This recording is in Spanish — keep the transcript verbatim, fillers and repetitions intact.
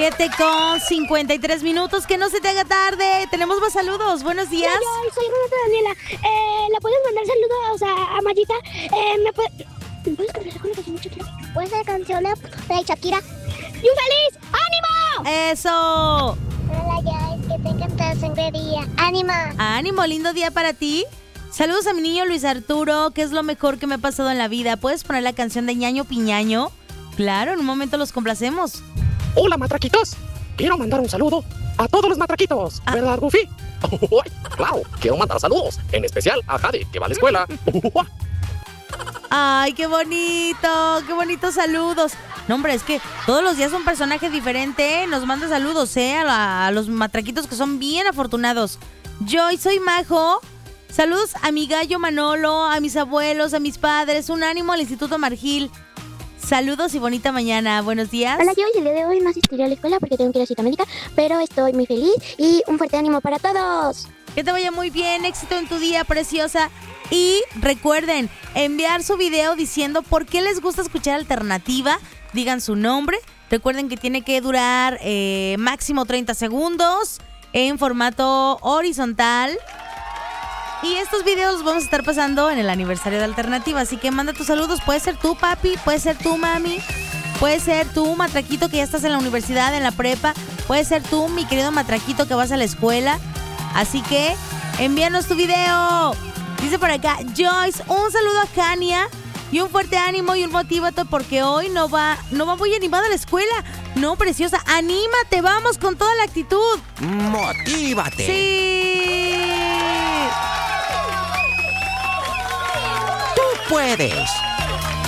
siete con cincuenta y tres minutos, que no se te haga tarde. Tenemos más saludos. Buenos días. Hola, yo soy Renata Daniela. Eh, ¿Le puedes mandar saludos a, a Mayita? Eh, ¿Me puedes... ¿Me puedes cantar con la canción de Shakira? ¿Puedes hacer canciones de Shakira? ¡Y un feliz ánimo! ¡Eso! Hola, ya, es que te encanta el sangrería. ¡Ánimo! ¡Ánimo! Lindo día para ti. Saludos a mi niño Luis Arturo, que es lo mejor que me ha pasado en la vida. ¿Puedes poner la canción de Ñaño Piñaño? Claro, en un momento los complacemos. Hola, matraquitos. Quiero mandar un saludo a todos los matraquitos, ah. ¿verdad, Goofy? Claro, quiero mandar saludos, en especial a Jade, que va a la escuela. ¡Ay, qué bonito! ¡Qué bonitos saludos! No, hombre, es que todos los días un personaje diferente, ¿eh? Nos manda saludos, ¿eh? A, la, a los matraquitos que son bien afortunados. Yo soy Majo. Saludos a mi gallo Manolo, a mis abuelos, a mis padres. Un ánimo al Instituto Margil. Saludos y bonita mañana. Buenos días. Hola, yo el día de hoy no asistiré a la escuela porque tengo que ir a cita médica, pero estoy muy feliz y un fuerte ánimo para todos. Que te vaya muy bien, éxito en tu día, preciosa. Y recuerden, enviar su video diciendo por qué les gusta escuchar Alternativa. Digan su nombre. Recuerden que tiene que durar eh, máximo treinta segundos en formato horizontal. Y estos videos los vamos a estar pasando en el aniversario de Alternativa. Así que manda tus saludos. Puede ser tú, papi. Puede ser tú, mami. Puede ser tú, matraquito, que ya estás en la universidad, en la prepa. Puede ser tú, mi querido matraquito, que vas a la escuela. Así que envíanos tu video. Dice por acá Joyce, un saludo a Jania y un fuerte ánimo y un motívato porque hoy no va, no va muy animada a la escuela. No, preciosa, anímate, vamos con toda la actitud. ¡Motívate! ¡Sí! ¡Tú puedes!